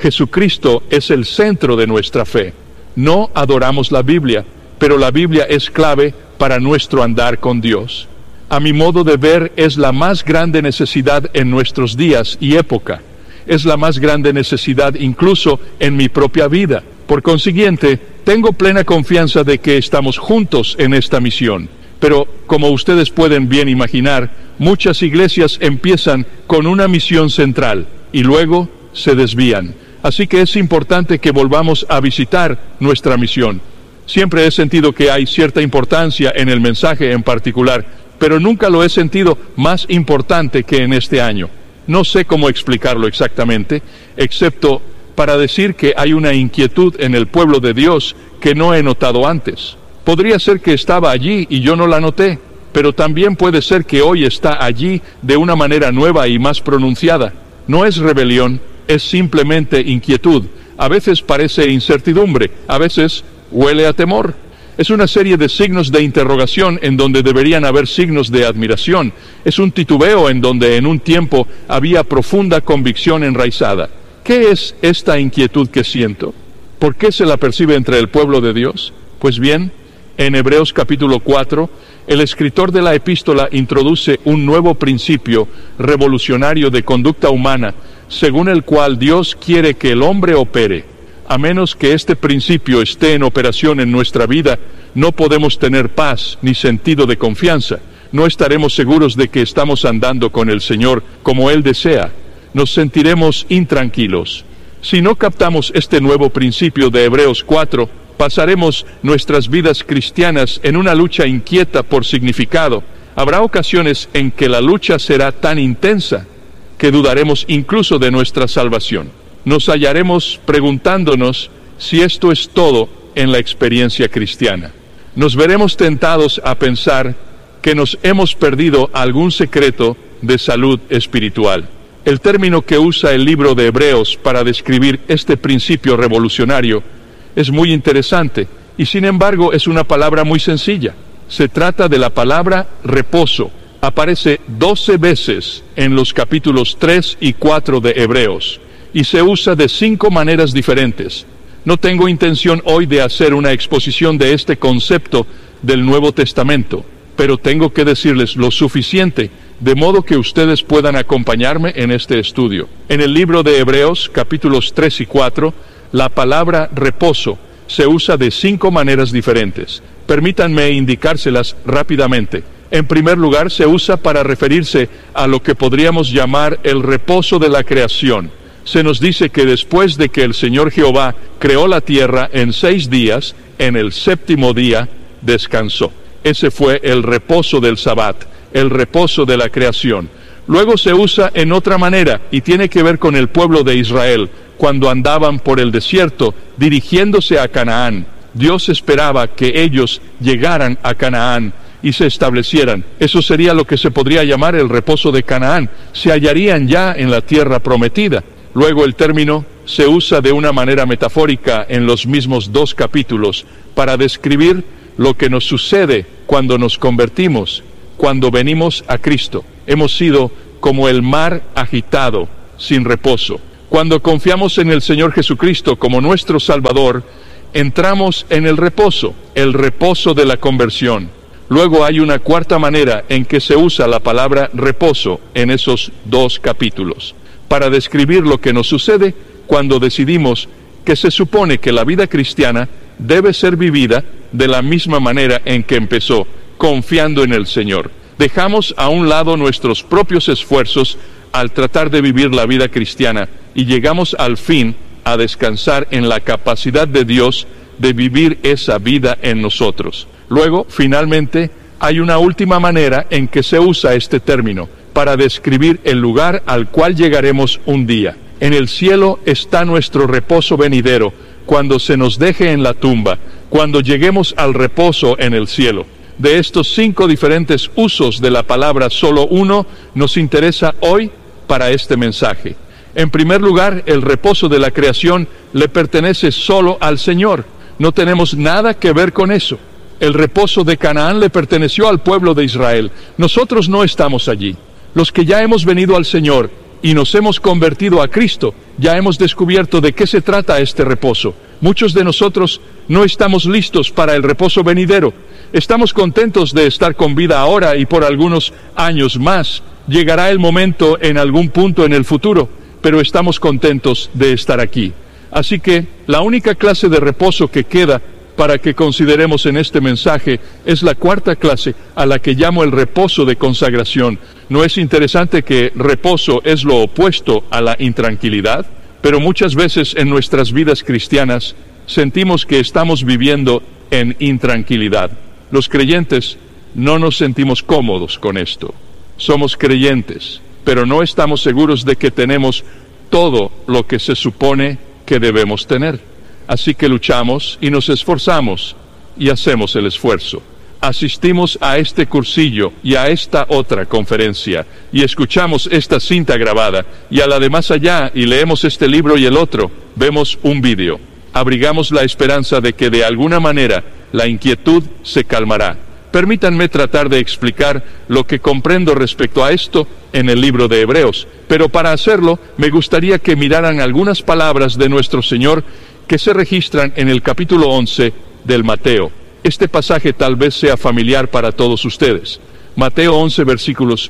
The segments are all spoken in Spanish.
Jesucristo es el centro de nuestra fe. No adoramos la Biblia, pero la Biblia es clave para nuestro andar con Dios. A mi modo de ver, es la más grande necesidad en nuestros días y época. Es la más grande necesidad incluso en mi propia vida. Por consiguiente, tengo plena confianza de que estamos juntos en esta misión. Pero, como ustedes pueden bien imaginar, muchas iglesias empiezan con una misión central y luego se desvían. Así que es importante que volvamos a visitar nuestra misión. Siempre he sentido que hay cierta importancia en el mensaje en particular, pero nunca lo he sentido más importante que en este año. No sé cómo explicarlo exactamente, excepto para decir que hay una inquietud en el pueblo de Dios que no he notado antes. Podría ser que estaba allí y yo no la noté, pero también puede ser que hoy está allí de una manera nueva y más pronunciada. No es rebelión, es simplemente inquietud. A veces parece incertidumbre, a veces huele a temor. Es una serie de signos de interrogación en donde deberían haber signos de admiración. Es un titubeo en donde en un tiempo había profunda convicción enraizada. ¿Qué es esta inquietud que siento? ¿Por qué se la percibe entre el pueblo de Dios? Pues bien, en Hebreos capítulo 4, el escritor de la epístola introduce un nuevo principio revolucionario de conducta humana, según el cual Dios quiere que el hombre opere. A menos que este principio esté en operación en nuestra vida, no podemos tener paz ni sentido de confianza. No estaremos seguros de que estamos andando con el Señor como Él desea. Nos sentiremos intranquilos. Si no captamos este nuevo principio de Hebreos 4, pasaremos nuestras vidas cristianas en una lucha inquieta por significado. Habrá ocasiones en que la lucha será tan intensa que dudaremos incluso de nuestra salvación. Nos hallaremos preguntándonos si esto es todo en la experiencia cristiana. Nos veremos tentados a pensar que nos hemos perdido algún secreto de salud espiritual. El término que usa el libro de Hebreos para describir este principio revolucionario es muy interesante y sin embargo es una palabra muy sencilla. Se trata de la palabra reposo. Aparece 12 veces en los capítulos 3 y 4 de Hebreos y se usa de 5 maneras diferentes. No tengo intención hoy de hacer una exposición de este concepto del Nuevo Testamento, pero tengo que decirles lo suficiente de modo que ustedes puedan acompañarme en este estudio. En el libro de Hebreos, capítulos 3 y 4, la palabra reposo se usa de 5 maneras diferentes. Permítanme indicárselas rápidamente. En primer lugar, se usa para referirse a lo que podríamos llamar el reposo de la creación. Se nos dice que después de que el Señor Jehová creó la tierra en 6 días, en el 7º día descansó. Ese fue el reposo del Sabbat, el reposo de la creación. Luego se usa en otra manera y tiene que ver con el pueblo de Israel, cuando andaban por el desierto dirigiéndose a Canaán. Dios esperaba que ellos llegaran a Canaán y se establecieran. Eso sería lo que se podría llamar el reposo de Canaán. Se hallarían ya en la tierra prometida. Luego el término se usa de una manera metafórica en los mismos 2 capítulos para describir lo que nos sucede cuando nos convertimos, cuando venimos a Cristo. Hemos sido como el mar agitado, sin reposo. Cuando confiamos en el Señor Jesucristo como nuestro Salvador, entramos en el reposo de la conversión. Luego hay una cuarta manera en que se usa la palabra reposo en esos 2 capítulos, para describir lo que nos sucede cuando decidimos que se supone que la vida cristiana debe ser vivida de la misma manera en que empezó, confiando en el Señor. Dejamos a un lado nuestros propios esfuerzos al tratar de vivir la vida cristiana y llegamos al fin a descansar en la capacidad de Dios de vivir esa vida en nosotros. Luego, finalmente, hay una última manera en que se usa este término para describir el lugar al cual llegaremos un día. En el cielo está nuestro reposo venidero, cuando se nos deje en la tumba, cuando lleguemos al reposo en el cielo. De estos 5 diferentes usos de la palabra, solo uno nos interesa hoy para este mensaje. En primer lugar, el reposo de la creación le pertenece solo al Señor. No tenemos nada que ver con eso. El reposo de Canaán le perteneció al pueblo de Israel. Nosotros no estamos allí. Los que ya hemos venido al Señor y nos hemos convertido a Cristo, ya hemos descubierto de qué se trata este reposo. Muchos de nosotros no estamos listos para el reposo venidero. Estamos contentos de estar con vida ahora y por algunos años más. Llegará el momento en algún punto en el futuro, pero estamos contentos de estar aquí. Así que la única clase de reposo que queda para que consideremos en este mensaje es la cuarta clase, a la que llamo el reposo de consagración. ¿No es interesante que reposo es lo opuesto a la intranquilidad? Pero muchas veces en nuestras vidas cristianas sentimos que estamos viviendo en intranquilidad. Los creyentes no nos sentimos cómodos con esto. Somos creyentes, pero no estamos seguros de que tenemos todo lo que se supone que debemos tener. Así que luchamos y nos esforzamos y hacemos el esfuerzo. Asistimos a este cursillo y a esta otra conferencia y escuchamos esta cinta grabada y a la de más allá y leemos este libro y el otro, vemos un vídeo. Abrigamos la esperanza de que de alguna manera la inquietud se calmará. Permítanme tratar de explicar lo que comprendo respecto a esto en el libro de Hebreos, pero para hacerlo me gustaría que miraran algunas palabras de nuestro Señor que se registran en el capítulo 11 del Mateo. Este pasaje tal vez sea familiar para todos ustedes. Mateo 11, versículos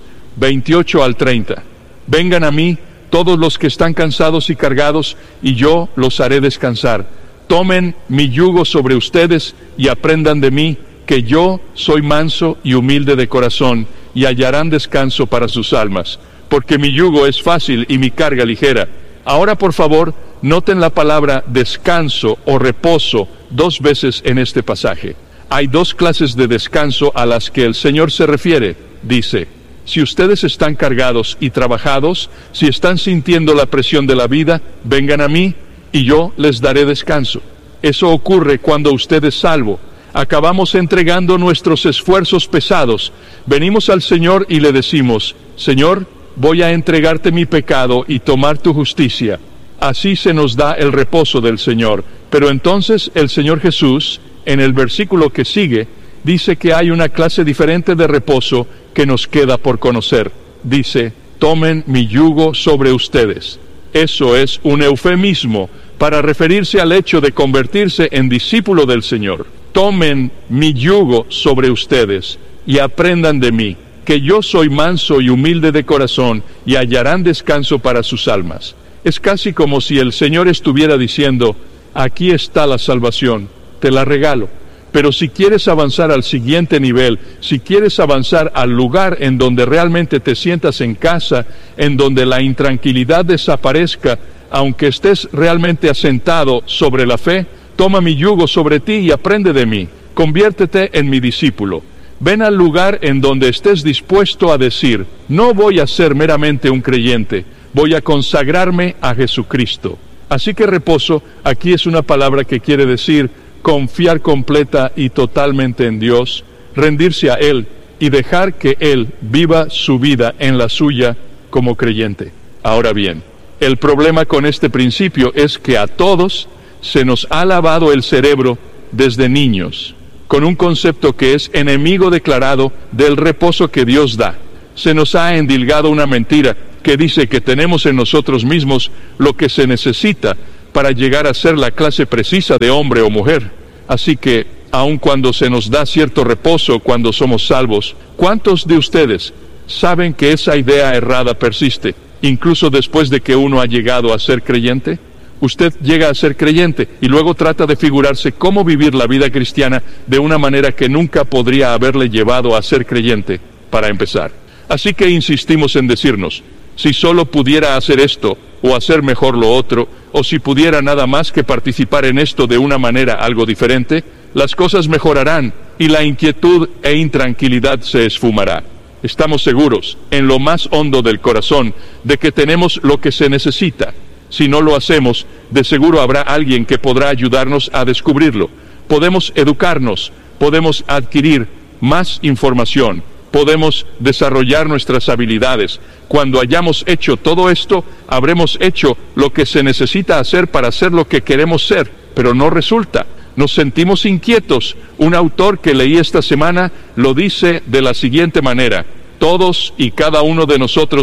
28 al 30. Vengan a mí todos los que están cansados y cargados, y yo los haré descansar. Tomen mi yugo sobre ustedes y aprendan de mí, que yo soy manso y humilde de corazón, y hallarán descanso para sus almas, porque mi yugo es fácil y mi carga ligera. Ahora, por favor, noten la palabra descanso o reposo 2 veces en este pasaje. Hay 2 clases de descanso a las que el Señor se refiere. Dice, si ustedes están cargados y trabajados, si están sintiendo la presión de la vida, vengan a mí y yo les daré descanso. Eso ocurre cuando usted es salvo. Acabamos entregando nuestros esfuerzos pesados. Venimos al Señor y le decimos, Señor, voy a entregarte mi pecado y tomar tu justicia. Así se nos da el reposo del Señor. Pero entonces el Señor Jesús, en el versículo que sigue, dice que hay una clase diferente de reposo que nos queda por conocer. Dice, tomen mi yugo sobre ustedes. Eso es un eufemismo para referirse al hecho de convertirse en discípulo del Señor. Tomen mi yugo sobre ustedes y aprendan de mí, que yo soy manso y humilde de corazón, y hallarán descanso para sus almas. Es casi como si el Señor estuviera diciendo, aquí está la salvación, te la regalo. Pero si quieres avanzar al siguiente nivel, si quieres avanzar al lugar en donde realmente te sientas en casa, en donde la intranquilidad desaparezca, aunque estés realmente asentado sobre la fe, toma mi yugo sobre ti y aprende de mí. Conviértete en mi discípulo. Ven al lugar en donde estés dispuesto a decir, no voy a ser meramente un creyente, voy a consagrarme a Jesucristo. Así que reposo, aquí es una palabra que quiere decir confiar completa y totalmente en Dios, rendirse a Él y dejar que Él viva su vida en la suya como creyente. Ahora bien, el problema con este principio es que a todos se nos ha lavado el cerebro desde niños, con un concepto que es enemigo declarado del reposo que Dios da. Se nos ha endilgado una mentira que dice que tenemos en nosotros mismos lo que se necesita para llegar a ser la clase precisa de hombre o mujer. Así que, aun cuando se nos da cierto reposo cuando somos salvos, ¿cuántos de ustedes saben que esa idea errada persiste, incluso después de que uno ha llegado a ser creyente? Usted llega a ser creyente y luego trata de figurarse cómo vivir la vida cristiana de una manera que nunca podría haberle llevado a ser creyente, para empezar. Así que insistimos en decirnos, si solo pudiera hacer esto, o hacer mejor lo otro, o si pudiera nada más que participar en esto de una manera algo diferente, las cosas mejorarán y la inquietud e intranquilidad se esfumará. Estamos seguros, en lo más hondo del corazón, de que tenemos lo que se necesita. Si no lo hacemos, de seguro habrá alguien que podrá ayudarnos a descubrirlo. Podemos educarnos, podemos adquirir más información, podemos desarrollar nuestras habilidades. Cuando hayamos hecho todo esto, habremos hecho lo que se necesita hacer para ser lo que queremos ser, pero no resulta. Nos sentimos inquietos. Un autor que leí esta semana lo dice de la siguiente manera: todos y cada uno de nosotros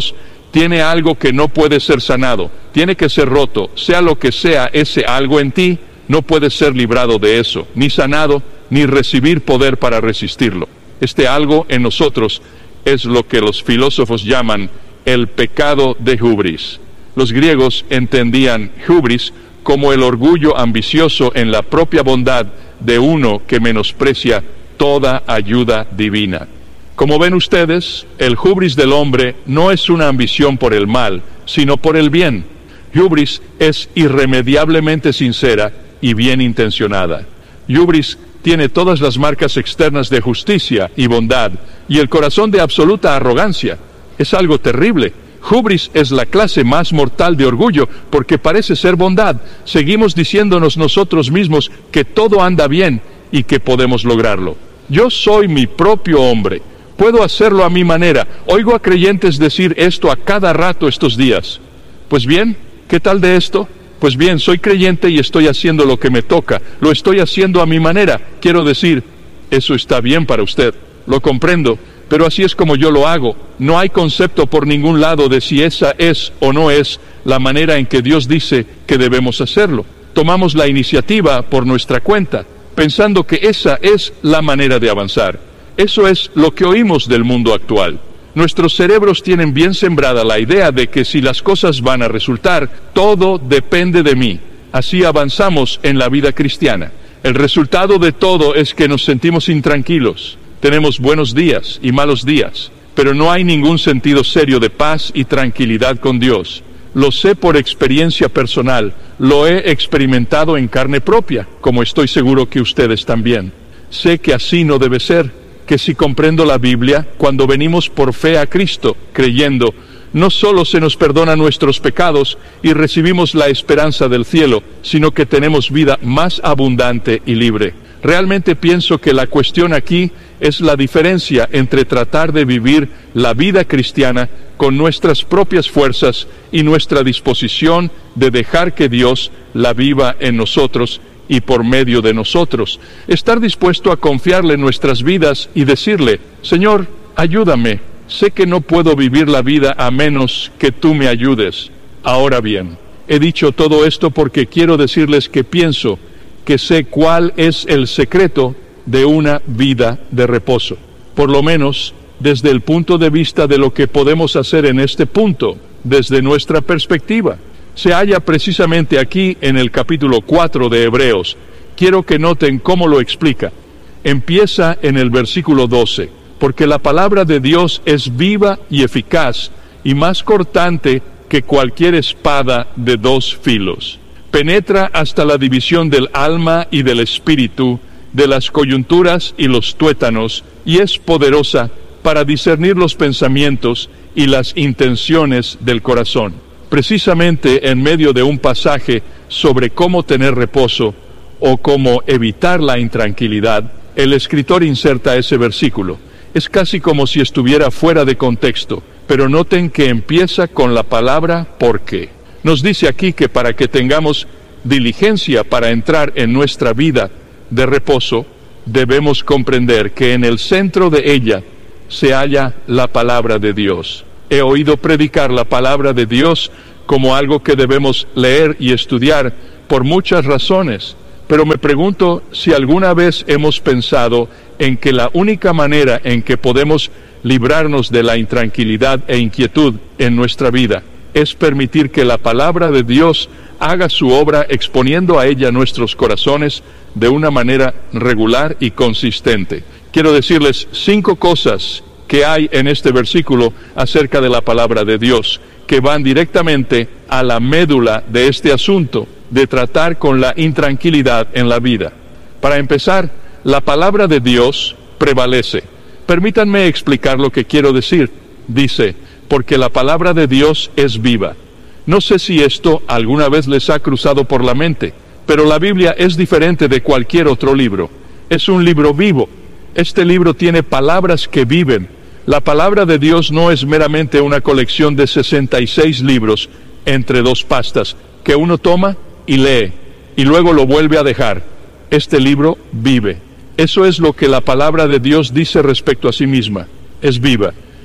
tiene algo que no puede ser sanado, tiene que ser roto, sea lo que sea ese algo en ti, no puede ser librado de eso, ni sanado, ni recibir poder para resistirlo. Este algo en nosotros es lo que los filósofos llaman el pecado de hubris. Los griegos entendían hubris como el orgullo ambicioso en la propia bondad de uno que menosprecia toda ayuda divina. Como ven ustedes, el hubris del hombre no es una ambición por el mal, sino por el bien. Hubris es irremediablemente sincera y bien intencionada. Hubris tiene todas las marcas externas de justicia y bondad, y el corazón de absoluta arrogancia. Es algo terrible. Hubris es la clase más mortal de orgullo, porque parece ser bondad. Seguimos diciéndonos nosotros mismos que todo anda bien y que podemos lograrlo. Yo soy mi propio hombre. Puedo hacerlo a mi manera. Oigo a creyentes decir esto a cada rato estos días. Pues bien, ¿qué tal de esto? Pues bien, soy creyente y estoy haciendo lo que me toca. Lo estoy haciendo a mi manera. Quiero decir, eso está bien para usted. Lo comprendo, pero así es como yo lo hago. No hay concepto por ningún lado de si esa es o no es la manera en que Dios dice que debemos hacerlo. Tomamos la iniciativa por nuestra cuenta, pensando que esa es la manera de avanzar. Eso es lo que oímos del mundo actual. Nuestros cerebros tienen bien sembrada la idea de que si las cosas van a resultar, todo depende de mí. Así avanzamos en la vida cristiana. El resultado de todo es que nos sentimos intranquilos. Tenemos buenos días y malos días, pero no hay ningún sentido serio de paz y tranquilidad con Dios. Lo sé por experiencia personal, lo he experimentado en carne propia, como estoy seguro que ustedes también. Sé que así no debe ser, que si comprendo la Biblia, cuando venimos por fe a Cristo, creyendo, no solo se nos perdona nuestros pecados y recibimos la esperanza del cielo, sino que tenemos vida más abundante y libre. Realmente pienso que la cuestión aquí es la diferencia entre tratar de vivir la vida cristiana con nuestras propias fuerzas y nuestra disposición de dejar que Dios la viva en nosotros y por medio de nosotros. Estar dispuesto a confiarle nuestras vidas y decirle, Señor, ayúdame. Sé que no puedo vivir la vida a menos que tú me ayudes. Ahora bien, he dicho todo esto porque quiero decirles que pienso que sé cuál es el secreto de una vida de reposo. Por lo menos, desde el punto de vista de lo que podemos hacer en este punto, desde nuestra perspectiva. Se halla precisamente aquí en el capítulo 4 de Hebreos. Quiero que noten cómo lo explica. Empieza en el versículo 12, porque la palabra de Dios es viva y eficaz, y más cortante que cualquier espada de dos filos. Penetra hasta la división del alma y del espíritu, de las coyunturas y los tuétanos, y es poderosa para discernir los pensamientos y las intenciones del corazón. Precisamente en medio de un pasaje sobre cómo tener reposo o cómo evitar la intranquilidad, el escritor inserta ese versículo. Es casi como si estuviera fuera de contexto, pero noten que empieza con la palabra porque. Nos dice aquí que para que tengamos diligencia para entrar en nuestra vida de reposo, debemos comprender que en el centro de ella se halla la palabra de Dios. He oído predicar la palabra de Dios como algo que debemos leer y estudiar por muchas razones, pero me pregunto si alguna vez hemos pensado en que la única manera en que podemos librarnos de la intranquilidad e inquietud en nuestra vida es permitir que la palabra de Dios haga su obra exponiendo a ella nuestros corazones de una manera regular y consistente. Quiero decirles 5 cosas que hay en este versículo acerca de la palabra de Dios, que van directamente a la médula de este asunto, de tratar con la intranquilidad en la vida. Para empezar, la palabra de Dios prevalece. Permítanme explicar lo que quiero decir. Dice, porque la palabra de Dios es viva. No sé si esto alguna vez les ha cruzado por la mente, pero la Biblia es diferente de cualquier otro libro. Es un libro vivo. Este libro tiene palabras que viven. La palabra de Dios no es meramente una colección de 66 libros entre 2 pastas que uno toma y lee y luego lo vuelve a dejar. Este libro vive. Eso es lo que la palabra de Dios dice respecto a sí misma. Es viva.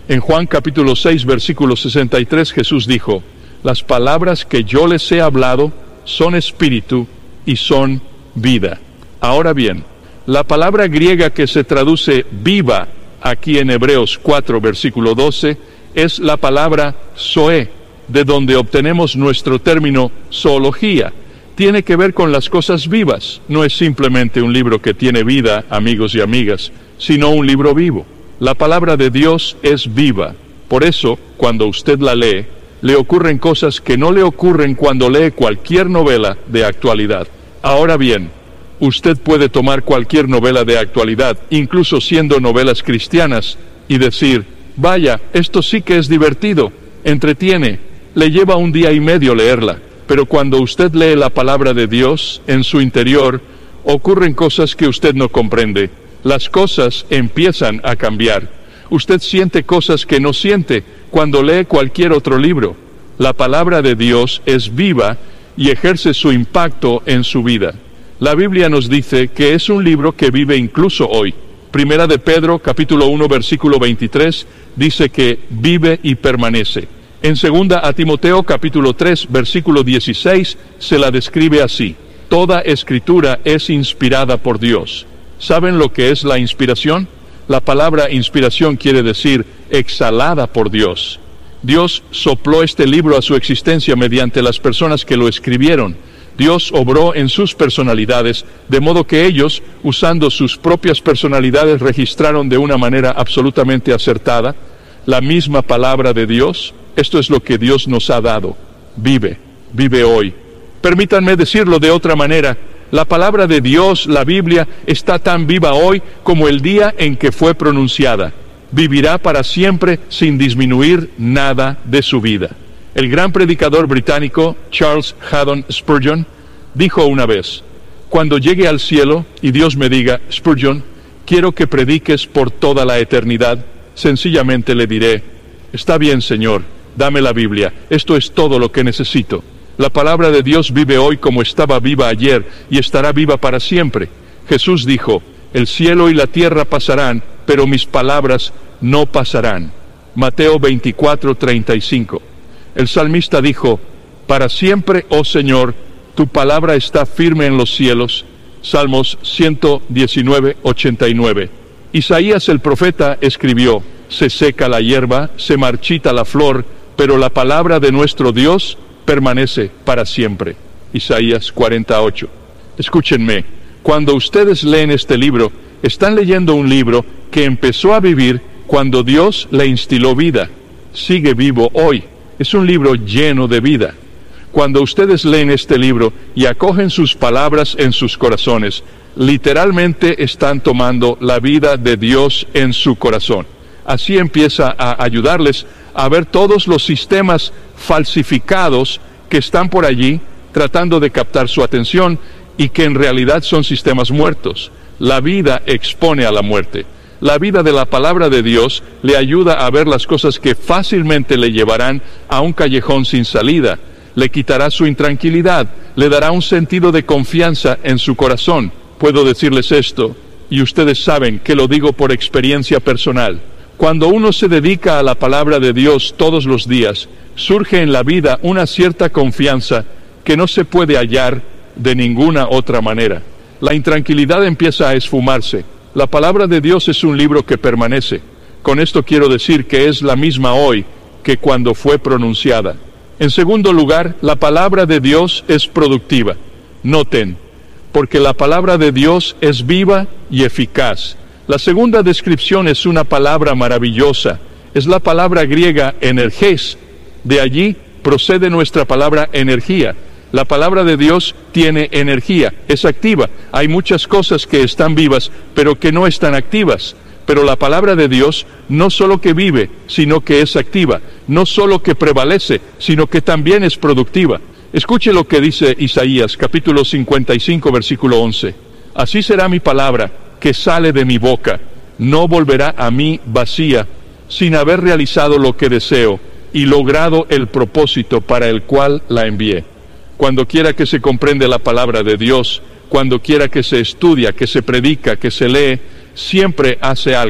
En Juan capítulo 6, versículo 63, Jesús dijo: las palabras que yo les he hablado son espíritu y son vida. Ahora bien, la palabra griega que se traduce viva aquí en Hebreos 4, versículo 12, es la palabra zoe, de donde obtenemos nuestro término zoología. Tiene que ver con las cosas vivas. No es simplemente un libro que tiene vida, amigos y amigas, sino un libro vivo. La palabra de Dios es viva. Por eso, cuando usted la lee, le ocurren cosas que no le ocurren cuando lee cualquier novela de actualidad. Ahora bien, usted puede tomar cualquier novela de actualidad, incluso siendo novelas cristianas, y decir: vaya, esto sí que es divertido, entretiene, le lleva un día y medio leerla. Pero cuando usted lee la palabra de Dios, en su interior ocurren cosas que usted no comprende. Las cosas empiezan a cambiar. Usted siente cosas que no siente cuando lee cualquier otro libro. La palabra de Dios es viva y ejerce su impacto en su vida. La Biblia nos dice que es un libro que vive incluso hoy. Primera de Pedro, capítulo 1, versículo 23, dice que vive y permanece. En segunda a Timoteo, capítulo 3, versículo 16, se la describe así: toda escritura es inspirada por Dios. ¿Saben lo que es la inspiración? La palabra inspiración quiere decir exhalada por Dios. Dios sopló este libro a su existencia mediante las personas que lo escribieron. Dios obró en sus personalidades, de modo que ellos, usando sus propias personalidades, registraron de una manera absolutamente acertada la misma palabra de Dios. Esto es lo que Dios nos ha dado. Vive hoy. Permítanme decirlo de otra manera: la palabra de Dios, la Biblia, está tan viva hoy como el día en que fue pronunciada. Vivirá para siempre sin disminuir nada de su vida. El gran predicador británico Charles Haddon Spurgeon dijo una vez: cuando llegue al cielo y Dios me diga: Spurgeon, quiero que prediques por toda la eternidad, sencillamente le diré: está bien, Señor, dame la Biblia, esto es todo lo que necesito. La palabra de Dios vive hoy como estaba viva ayer y estará viva para siempre. Jesús dijo: el cielo y la tierra pasarán, pero mis palabras no pasarán. Mateo 24:35. El salmista dijo: para siempre, oh Señor, tu palabra está firme en los cielos. Salmos 119:89. Isaías el profeta escribió: se seca la hierba, se marchita la flor, pero la palabra de nuestro Dios permanece para siempre. Isaías 48. Escúchenme, cuando ustedes leen este libro, están leyendo un libro que empezó a vivir cuando Dios le instiló vida. Sigue vivo hoy. Es un libro lleno de vida. Cuando ustedes leen este libro y acogen sus palabras en sus corazones, literalmente están tomando la vida de Dios en su corazón. Así empieza a ayudarles a ver todos los sistemas falsificados que están por allí tratando de captar su atención y que en realidad son sistemas muertos. La vida expone a la muerte. La vida de la palabra de Dios le ayuda a ver las cosas que fácilmente le llevarán a un callejón sin salida. Le quitará su intranquilidad, le dará un sentido de confianza en su corazón. Puedo decirles esto, y ustedes saben que lo digo por experiencia personal. Cuando uno se dedica a la palabra de Dios todos los días, surge en la vida una cierta confianza que no se puede hallar de ninguna otra manera. La intranquilidad empieza a esfumarse. La palabra de Dios es un libro que permanece. Con esto quiero decir que es la misma hoy que cuando fue pronunciada. En segundo lugar, la palabra de Dios es productiva. Noten, porque la palabra de Dios es viva y eficaz. La segunda descripción es una palabra maravillosa. Es la palabra griega energés. De allí procede nuestra palabra energía. La palabra de Dios tiene energía, es activa. Hay muchas cosas que están vivas, pero que no están activas. Pero la palabra de Dios no solo que vive, sino que es activa. No solo que prevalece, sino que también es productiva. Escuche lo que dice Isaías, capítulo 55, versículo 11. Así será mi palabra que sale de mi boca. No volverá a mí vacía, sin haber realizado lo que deseo y logrado el propósito para el cual la envié. Cuando quiera que se comprende la palabra de Dios, cuando quiera que se estudia, que se predica, que se lee, siempre hace algo.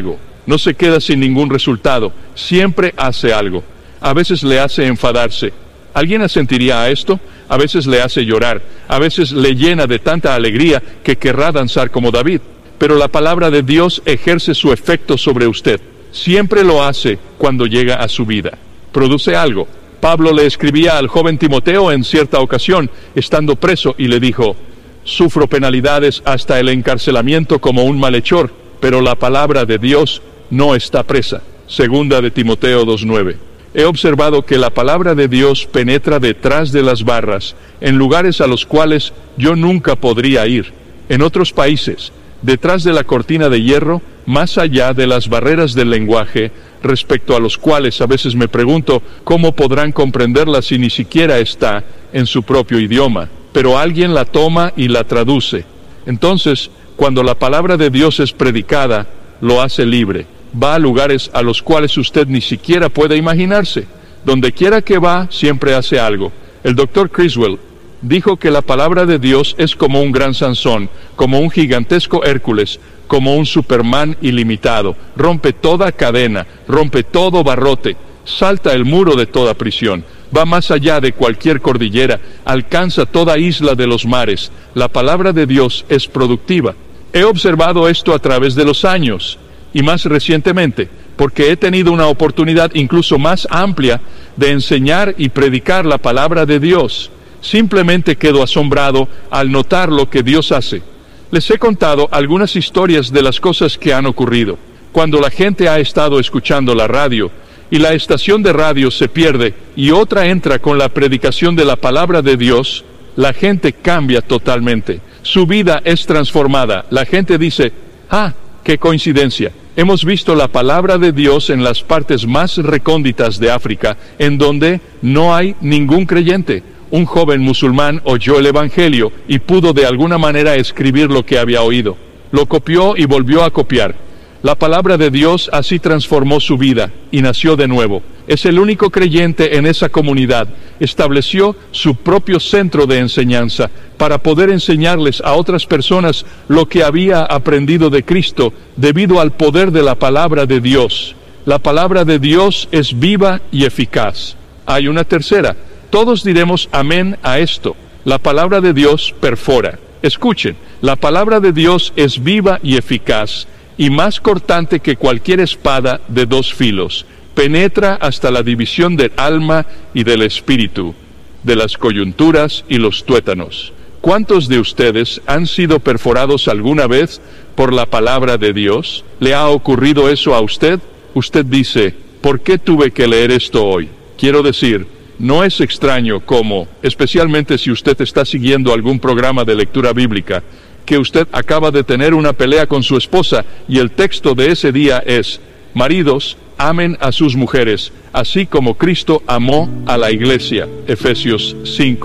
No se queda sin ningún resultado, siempre hace algo. A veces le hace enfadarse. ¿Alguien asentiría a esto? A veces le hace llorar, a veces le llena de tanta alegría que querrá danzar como David. Pero la palabra de Dios ejerce su efecto sobre usted. Siempre lo hace cuando llega a su vida. Produce algo. Pablo le escribía al joven Timoteo en cierta ocasión, estando preso, y le dijo: sufro penalidades hasta el encarcelamiento como un malhechor, pero la palabra de Dios no está presa. Segunda de Timoteo 2:9. He observado que la palabra de Dios penetra detrás de las barras, en lugares a los cuales yo nunca podría ir. En otros países, detrás de la cortina de hierro, más allá de las barreras del lenguaje, respecto a los cuales a veces me pregunto cómo podrán comprenderla si ni siquiera está en su propio idioma. Pero alguien la toma y la traduce. Entonces, cuando la palabra de Dios es predicada, lo hace libre. Va a lugares a los cuales usted ni siquiera puede imaginarse. Donde quiera que va, siempre hace algo. El Dr. Criswell dijo que la palabra de Dios es como un gran Sansón, como un gigantesco Hércules, como un Superman ilimitado. Rompe toda cadena, rompe todo barrote, salta el muro de toda prisión, va más allá de cualquier cordillera, alcanza toda isla de los mares. La palabra de Dios es productiva. He observado esto a través de los años, y más recientemente, porque he tenido una oportunidad incluso más amplia de enseñar y predicar la palabra de Dios. Simplemente quedo asombrado al notar lo que Dios hace. Les he contado algunas historias de las cosas que han ocurrido. Cuando la gente ha estado escuchando la radio, y la estación de radio se pierde, y otra entra con la predicación de la palabra de Dios, la gente cambia totalmente. Su vida es transformada. La gente dice: ¡ah, qué coincidencia! Hemos visto la palabra de Dios en las partes más recónditas de África, en donde no hay ningún creyente. Un joven musulmán oyó el Evangelio y pudo de alguna manera escribir lo que había oído. Lo copió y volvió a copiar. La palabra de Dios así transformó su vida y nació de nuevo. Es el único creyente en esa comunidad. Estableció su propio centro de enseñanza para poder enseñarles a otras personas lo que había aprendido de Cristo debido al poder de la palabra de Dios. La palabra de Dios es viva y eficaz. Hay una tercera. Todos diremos amén a esto. La palabra de Dios perfora. Escuchen, la palabra de Dios es viva y eficaz, y más cortante que cualquier espada de dos filos. Penetra hasta la división del alma y del espíritu, de las coyunturas y los tuétanos. ¿Cuántos de ustedes han sido perforados alguna vez por la palabra de Dios? ¿Le ha ocurrido eso a usted? Usted dice: ¿por qué tuve que leer esto hoy? Quiero decir, no es extraño cómo, especialmente si usted está siguiendo algún programa de lectura bíblica, que usted acaba de tener una pelea con su esposa y el texto de ese día es: maridos, amen a sus mujeres, así como Cristo amó a la iglesia. Efesios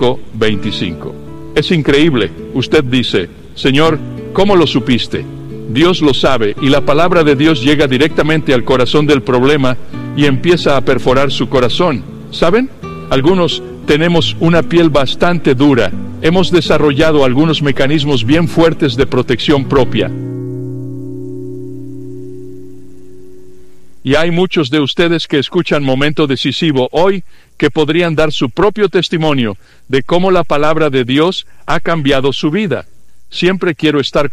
5:25. Es increíble. Usted dice: Señor, ¿cómo lo supiste? Dios lo sabe, y la palabra de Dios llega directamente al corazón del problema y empieza a perforar su corazón. ¿Saben? Algunos tenemos una piel bastante dura. Hemos desarrollado algunos mecanismos bien fuertes de protección propia. Y hay muchos de ustedes que escuchan Momento Decisivo hoy que podrían dar su propio testimonio de cómo la palabra de Dios ha cambiado su vida. Siempre quiero estar